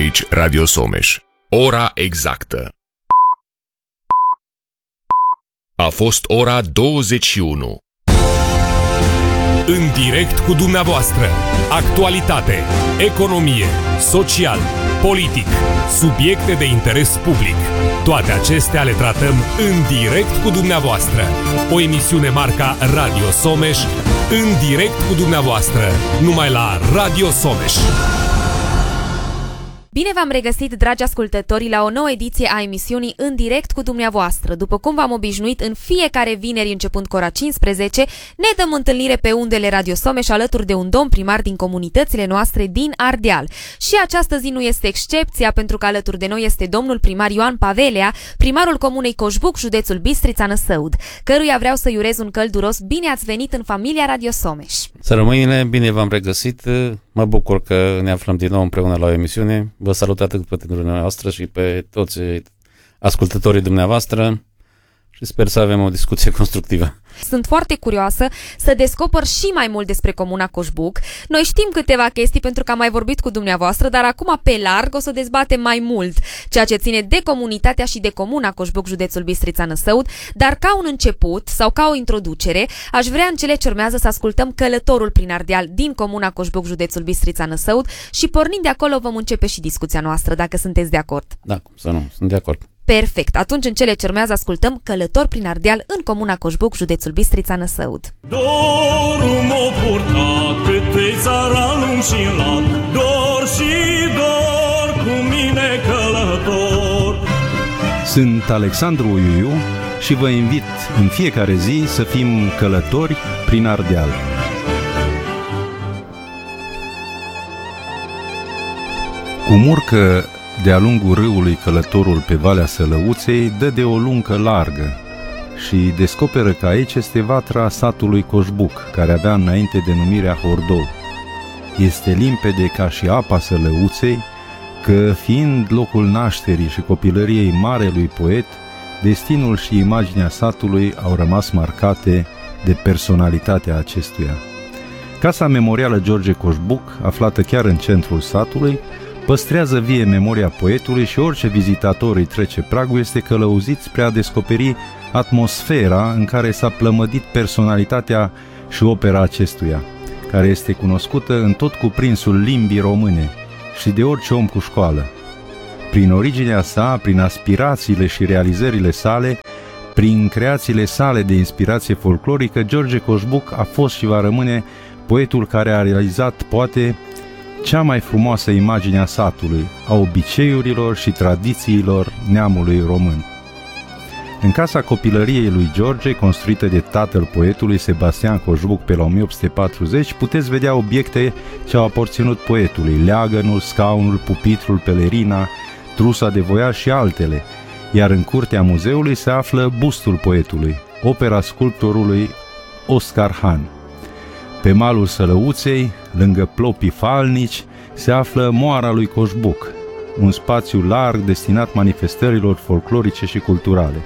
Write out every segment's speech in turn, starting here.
Aici Radio Someș. Ora exactă. A fost ora 21. În direct cu dumneavoastră. Actualitate, economie, social, politic, subiecte de interes public. Toate acestea le tratăm în direct cu dumneavoastră. O emisiune marca Radio Someș, în direct cu dumneavoastră, numai la Radio Someș. Bine v-am regăsit, dragi ascultători, la o nouă ediție a emisiunii În direct cu dumneavoastră. După cum v-am obișnuit, în fiecare vineri, începând cu ora 15, ne dăm întâlnire pe undele Radio Someș alături de un domn primar din comunitățile noastre din Ardeal. Și această zi nu este excepția, pentru că alături de noi este domnul primar Ioan Pavelea, primarul comunei Coșbuc, județul Bistrița Năsăud, căruia vreau să-i urez un călduros bine ați venit în familia Radio Someș. Să rămâine, bine v-am regăsit, mă bucur că ne aflăm din nou împreună la o emisiune. Vă salut atât pe dumneavoastră și pe toți ascultătorii dumneavoastră și sper să avem o discuție constructivă. Sunt foarte curioasă să descoper și mai mult despre comuna Coșbuc. Noi știm câteva chestii pentru că am mai vorbit cu dumneavoastră, dar acum pe larg o să dezbatem mai mult ceea ce ține de comunitatea și de comuna Coșbuc, județul Bistrița Năsăud, dar ca un început sau ca o introducere, aș vrea în cele ce urmează să ascultăm călătorul prin Ardeal din comuna Coșbuc, județul Bistrița Năsăud și pornind de acolo vom începe și discuția noastră, dacă sunteți de acord. Da, cum să nu, sunt de acord. Perfect. Atunci, în cele ce urmează, ascultăm Călător prin Ardeal în comuna Coșbuc, județul Bistrița Năsăud. Dorul m-a purtat câte țara lung și lat, dor și dor cu mine călător. Sunt Alexandru Uiuiu și vă invit în fiecare zi să fim călători prin Ardeal. Cum urcă de-a lungul râului călătorul pe Valea Sălăuței, dă de o lungă largă și descoperă că aici este vatra satului Coșbuc, care avea înainte denumirea Hordou. Este limpede ca și apa Sălăuței că, fiind locul nașterii și copilăriei marelui poet, destinul și imaginea satului au rămas marcate de personalitatea acestuia. Casa memorială George Coșbuc, aflată chiar în centrul satului, păstrează vie memoria poetului și orice vizitator îi trece pragul este călăuzit spre a descoperi atmosfera în care s-a plămădit personalitatea și opera acestuia, care este cunoscută în tot cuprinsul limbii române și de orice om cu școală. Prin originea sa, prin aspirațiile și realizările sale, prin creațiile sale de inspirație folclorică, George Coșbuc a fost și va rămâne poetul care a realizat, poate, cea mai frumoasă imagine a satului, a obiceiurilor și tradițiilor neamului român. În casa copilăriei lui George, construită de tatăl poetului Sebastian Coșbuc pe la 1840, puteți vedea obiecte ce au aparținut poetului: leagănul, scaunul, pupitrul, pelerina, trusa de voiaj și altele, iar în curtea muzeului se află bustul poetului, opera sculptorului Oscar Han. Pe malul Sălăuței, lângă plopii falnici, se află moara lui Coșbuc, un spațiu larg destinat manifestărilor folclorice și culturale.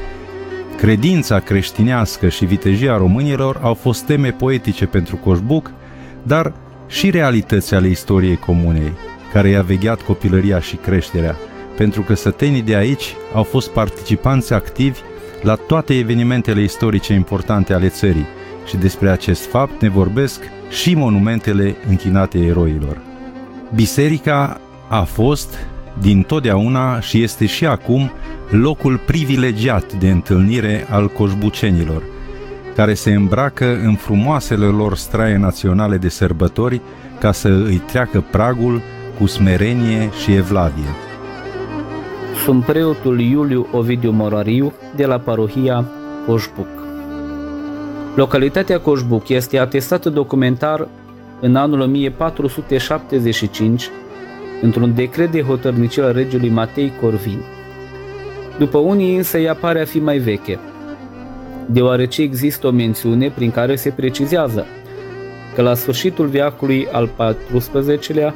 Credința creștinească și vitejia românilor au fost teme poetice pentru Coșbuc, dar și realități ale istoriei comunei, care i-a vegheat copilăria și creșterea, pentru că sătenii de aici au fost participanți activi la toate evenimentele istorice importante ale țării, și despre acest fapt ne vorbesc și monumentele închinate eroilor. Biserica a fost dintotdeauna și este și acum locul privilegiat de întâlnire al coșbucenilor, care se îmbracă în frumoasele lor straie naționale de sărbători ca să îi treacă pragul cu smerenie și evlavie. Sunt preotul Iuliu Ovidiu Morariu de la parohia Coșbuc. Localitatea Coșbuc este atestată documentar în anul 1475 într-un decret de hotărnicie al regelui Matei Corvin. După unii însă ea pare a fi mai veche, deoarece există o mențiune prin care se precizează că la sfârșitul veacului al XIV-lea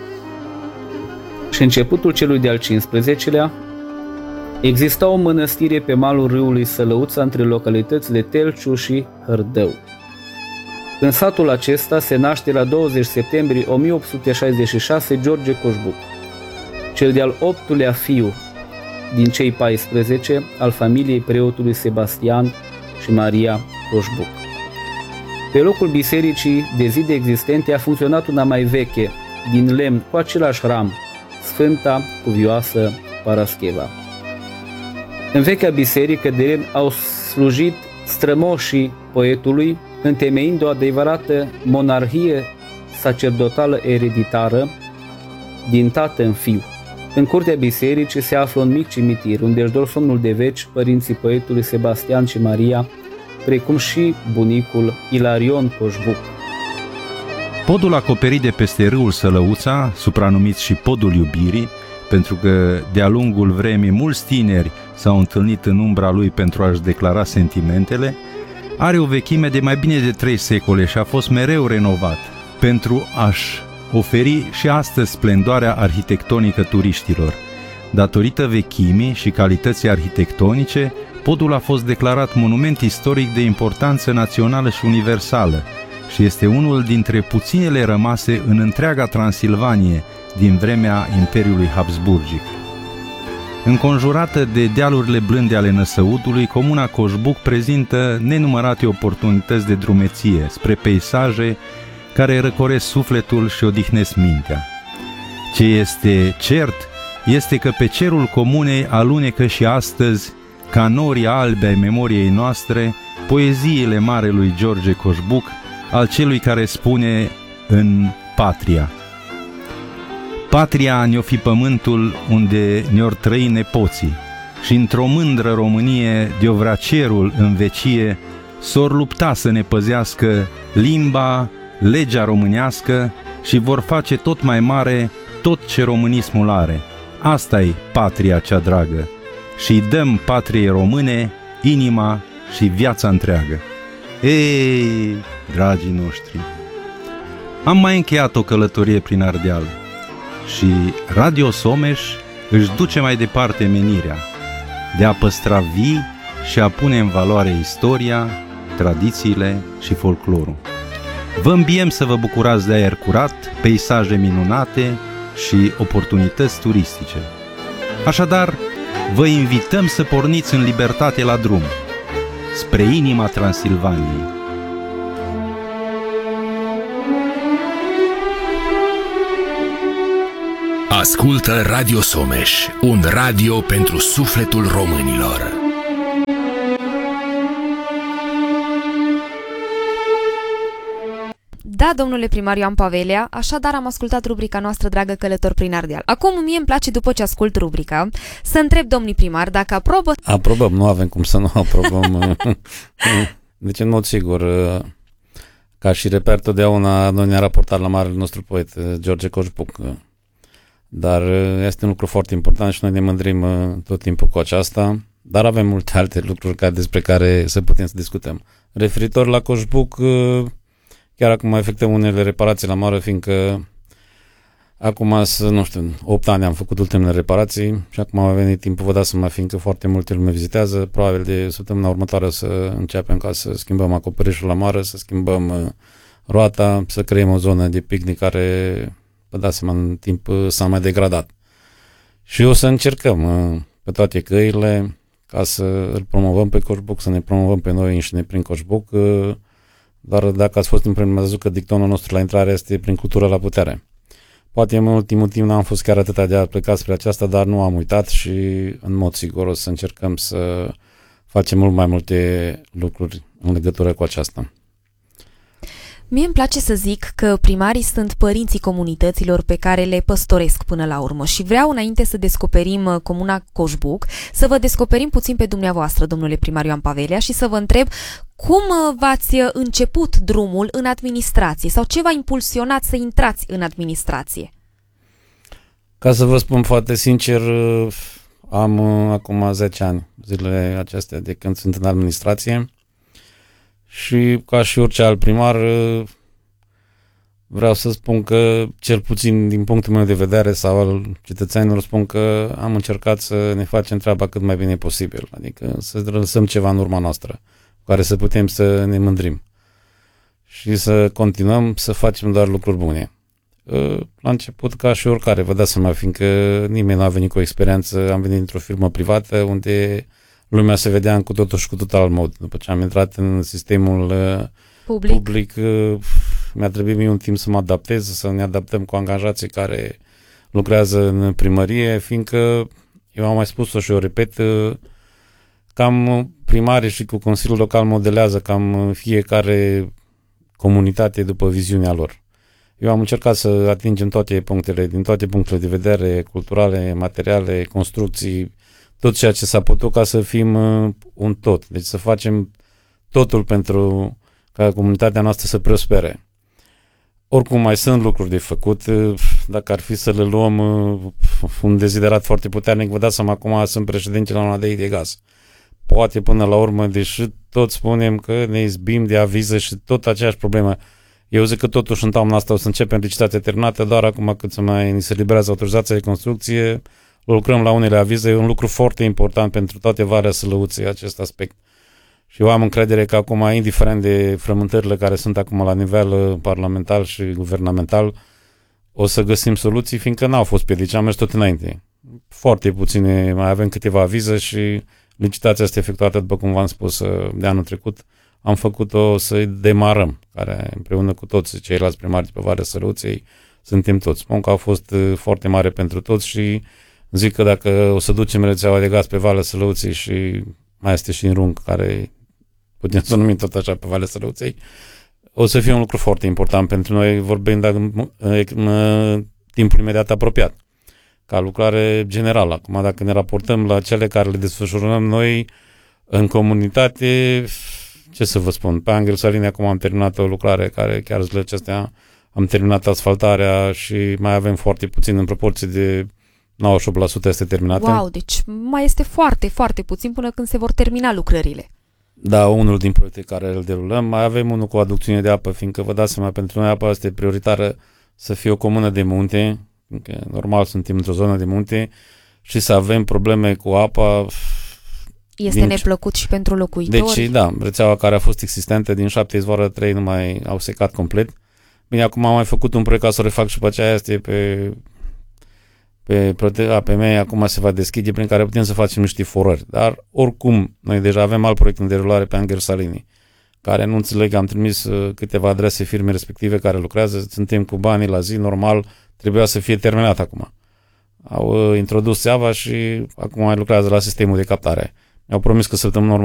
și începutul celui de-al XV-lea exista o mănăstire pe malul râului Sălăuța între localitățile Telciu și Hărdău. În satul acesta se naște la 20 septembrie 1866 George Coșbuc. cel de-al 8-lea fiu din cei 14 al familiei preotului Sebastian și Maria Coșbuc. Pe locul bisericii de zid existente a funcționat una mai veche, din lemn, cu același ram, Sfânta Cuvioasă Parascheva. În vechea biserică de lemn au slujit strămoșii poetului, întemeind o adevărată monarhie sacerdotală ereditară din tată în fiu. În curtea bisericii se află un mic cimitir, unde își dor somnul de veci părinții poetului Sebastian și Maria, precum și bunicul Ilarion Coșbuc. Podul acoperit de peste râul Sălăuța, supranumit și Podul Iubirii, pentru că de-a lungul vremii mulți tineri s-au întâlnit în umbra lui pentru a-și declara sentimentele, are o vechime de mai bine de 3 secole și a fost mereu renovat pentru a-și oferi și astăzi splendoarea arhitectonică turiștilor. Datorită vechimii și calității arhitectonice, podul a fost declarat monument istoric de importanță națională și universală și este unul dintre puținele rămase în întreaga Transilvanie din vremea Imperiului Habsburgic. Înconjurată de dealurile blânde ale Năsăudului, comuna Coșbuc prezintă nenumărate oportunități de drumeție spre peisaje care răcoresc sufletul și odihnesc mintea. Ce este cert este că pe cerul comunei alunecă și astăzi, ca norii albe ai memoriei noastre, poeziile marelui George Coșbuc, al celui care spune în Patria: Patria ne-o fi pământul unde ne-or trăi nepoții și într-o mândră Românie de-o vrea cerul în vecie, s-or lupta să ne păzească limba, legea românească și vor face tot mai mare tot ce românismul are. Asta-i patria cea dragă și dăm patriei române inima și viața întreagă. Ei, dragii noștri, am mai încheiat o călătorie prin Ardeal și Radio Someș își duce mai departe menirea de a păstra vii și a pune în valoare istoria, tradițiile și folclorul. Vă îmbiem să vă bucurați de aer curat, peisaje minunate și oportunități turistice. Așadar, vă invităm să porniți în libertate la drum, spre inima Transilvaniei. Ascultă Radio Someș, un radio pentru sufletul românilor. Da, domnule primar Ioan Pavelea, așadar am ascultat rubrica noastră Dragă Călător prin Ardeal. Acum mie îmi place, după ce ascult rubrica, să întreb domnii primar dacă aprobă... Aprobăm, nu avem cum să nu aprobăm. Deci, în mod sigur, ca și reper, totdeauna noi ne-am raportat la marele nostru poet, George Coșbuc. Dar este un lucru foarte important și noi ne mândrim tot timpul cu aceasta, dar avem multe alte lucruri despre care să putem să discutăm. Referitor la Coșbuc, chiar acum efectuăm unele reparații la mare, fiindcă acum, nu știu, 8 ani am făcut ultimele reparații și acum a venit timpul, vă dați seama, fiindcă foarte multe lume vizitează, probabil de săptămâna următoare să începem ca să schimbăm acoperișul la mare, să schimbăm roata, să creăm o zonă de picnic care, vă dați seama, în timp s-a mai degradat. Și o să încercăm pe toate căile ca să îl promovăm pe Coșbuc, să ne promovăm pe noi înșine prin Coșbuc. Dar dacă ați fost împreună, m-ați văzut că dictonul nostru la intrare este prin cultură la putere. Poate în ultimul timp n-am fost chiar atâta de a pleca spre aceasta, dar nu am uitat și în mod sigur o să încercăm să facem mult mai multe lucruri în legătură cu aceasta. Mie îmi place să zic că primarii sunt părinții comunităților pe care le păstoresc până la urmă și vreau, înainte să descoperim comuna Coșbuc, să vă descoperim puțin pe dumneavoastră, domnule primar Ioan Pavelea, și să vă întreb cum v-ați început drumul în administrație sau ce v-a impulsionat să intrați în administrație? Ca să vă spun foarte sincer, am acum 10 ani zilele acestea de când sunt în administrație. Și ca și orice alt primar, vreau să spun că, cel puțin din punctul meu de vedere sau al cetățenilor, spun că am încercat să ne facem treaba cât mai bine posibil. Adică să lăsăm ceva în urma noastră, cu care să putem să ne mândrim. Și să continuăm să facem doar lucruri bune. la început ca și oricare, vă dați seama, fiindcă nimeni nu a venit cu o experiență, am venit într-o firmă privată unde lumea se vedea în cu totul și cu totul alt mod. După ce am intrat în sistemul public mi-a trebuit mie un timp să mă adaptez, să ne adaptăm cu angajații care lucrează în primărie, fiindcă eu am mai spus-o și o repet, cam primarii și cu Consiliul Local modelează cam fiecare comunitate după viziunea lor. Eu am încercat să atingem toate punctele, din toate punctele de vedere, culturale, materiale, construcții, tot ceea ce s-a putut ca să fim un tot. Deci să facem totul pentru ca comunitatea noastră să prospere. Oricum mai sunt lucruri de făcut, dacă ar fi să le luăm un deziderat foarte puternic, vă dați seama, acum sunt președinte la una de gaz. Poate până la urmă, deși tot spunem că ne izbim de avize și tot aceeași problemă, eu zic că totuși în toamna asta o să începem licitația terminată, doar acum cât să mai ni se liberează autorizația de construcție, lucrăm la unele avize, e un lucru foarte important pentru toate Valea Sălăuței acest aspect. Și eu am încredere că acum, indiferent de frământările care sunt acum la nivel parlamentar și guvernamental, o să găsim soluții, fiindcă n-au fost piedici, am mers tot înainte. Foarte puține, mai avem câteva avize și licitația este efectuată, după cum v-am spus, de anul trecut. Am făcut-o să demarăm, care împreună cu toți ceilalți primari de pe Valea Sălăuței suntem toți. Spun că a fost foarte mare pentru toți și zic că dacă o să ducem rețeaua de gaz pe Valea Sălăuței și mai este și în Rung, care putem să numim tot așa pe Valea Sălăuței, o să fie un lucru foarte important pentru noi, vorbind în timpul imediat apropiat, ca lucrare generală. Acum, dacă ne raportăm la cele care le desfășurăm noi în comunitate, ce să vă spun, pe Angel Salini acum am terminat o lucrare care chiar zilele acestea am terminat asfaltarea și mai avem foarte puțin, în proporție de 98% este terminată. Wow, deci mai este foarte, foarte puțin până când se vor termina lucrările. Da, unul din proiecte care îl derulăm. Mai avem unul cu aducțiune de apă, fiindcă vă dați seama, pentru noi apa este prioritară să fie o comună de munte, fiindcă normal suntem într-o zonă de munte și să avem probleme cu apa. Este neplăcut și pentru locuitori. Deci, da, rețeaua care a fost existentă din 7 izvoare 3 nu mai au secat complet. Bine, acum am mai făcut un proiect ca să o refac și pe aceea este pe APM, acum se va deschide, prin care putem să facem niște forări. Dar, oricum, noi deja avem alt proiect în derulare pe Angel Salini, care nu înțeleg, am trimis câteva adrese firme respective care lucrează, suntem cu banii la zi, normal, trebuia să fie terminat acum. Au introdus țeava și acum mai lucrează la sistemul de captare. Mi-au promis că săptămâna